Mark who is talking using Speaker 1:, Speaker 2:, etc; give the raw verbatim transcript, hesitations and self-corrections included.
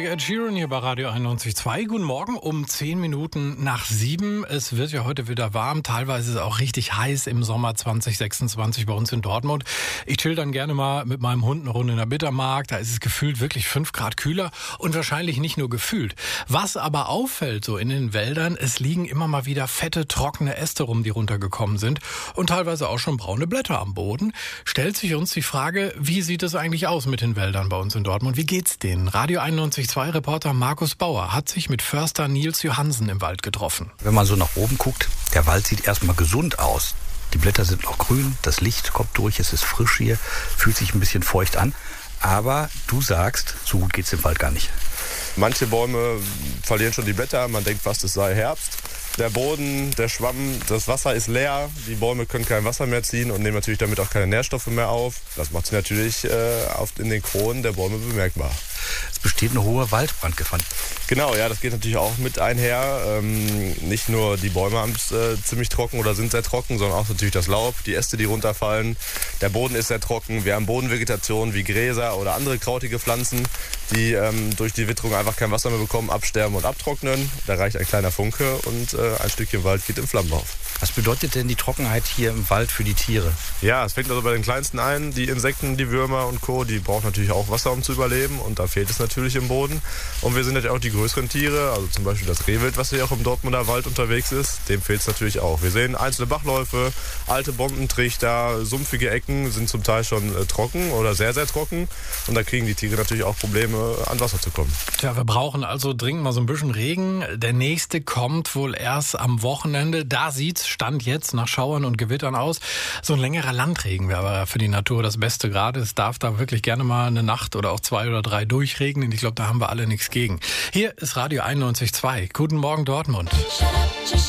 Speaker 1: Ed Sheeran hier bei Radio einundneunzig Komma zwei. Guten Morgen um zehn Minuten nach sieben. Es wird ja heute wieder warm. Teilweise ist es auch richtig heiß im Sommer zwanzig sechsundzwanzig bei uns in Dortmund. Ich chill dann gerne mal mit meinem Hund eine Runde in der Bittermark. Da ist es gefühlt wirklich fünf Grad kühler und wahrscheinlich nicht nur gefühlt. Was aber auffällt so in den Wäldern, es liegen immer mal wieder fette, trockene Äste rum, die runtergekommen sind und teilweise auch schon braune Blätter am Boden. Stellt sich uns die Frage, wie sieht es eigentlich aus mit den Wäldern bei uns in Dortmund? Wie geht's denen? Radio einundneunzig Komma zwei Reporter Markus Bauer hat sich mit Förster Nils Johansen im Wald getroffen.
Speaker 2: Wenn man so nach oben guckt, der Wald sieht erstmal gesund aus. Die Blätter sind noch grün, das Licht kommt durch, es ist frisch hier, fühlt sich ein bisschen feucht an. Aber du sagst, so gut geht's im Wald gar nicht.
Speaker 3: Manche Bäume verlieren schon die Blätter, man denkt fast, es sei Herbst. Der Boden, der Schwamm, das Wasser ist leer, die Bäume können kein Wasser mehr ziehen und nehmen natürlich damit auch keine Nährstoffe mehr auf. Das macht sich natürlich äh, oft in den Kronen der Bäume bemerkbar.
Speaker 2: Es besteht eine hohe Waldbrandgefahr.
Speaker 3: Genau, ja, das geht natürlich auch mit einher. Ähm, nicht nur die Bäume haben es äh, ziemlich trocken oder sind sehr trocken, sondern auch natürlich das Laub, die Äste, die runterfallen. Der Boden ist sehr trocken. Wir haben Bodenvegetation wie Gräser oder andere krautige Pflanzen, die ähm, durch die Witterung einfach kein Wasser mehr bekommen, absterben und abtrocknen. Da reicht ein kleiner Funke und äh, ein Stückchen Wald geht in Flammen auf.
Speaker 2: Was bedeutet denn die Trockenheit hier im Wald für die Tiere?
Speaker 3: Ja, es fängt also bei den Kleinsten ein. Die Insekten, die Würmer und Co., die brauchen natürlich auch Wasser, um zu überleben. Und da fehlt es natürlich im Boden. Und wir sind natürlich auch die größeren Tiere, also zum Beispiel das Rehwild, was hier auch im Dortmunder Wald unterwegs ist. Dem fehlt es natürlich auch. Wir sehen einzelne Bachläufe, alte Bombentrichter, sumpfige Ecken sind zum Teil schon äh, trocken oder sehr, sehr trocken. Und da kriegen die Tiere natürlich auch Probleme, an Wasser zu kommen.
Speaker 1: Tja, wir brauchen also dringend mal so ein bisschen Regen. Der nächste kommt wohl erst am Wochenende. Da sieht's Stand jetzt nach Schauern und Gewittern aus. So ein längerer Landregen wäre aber für die Natur das Beste gerade. Es darf da wirklich gerne mal eine Nacht oder auch zwei oder drei durchregnen. Ich glaube, da haben wir alle nichts gegen. Hier ist Radio einundneunzig Komma zwei. Guten Morgen Dortmund.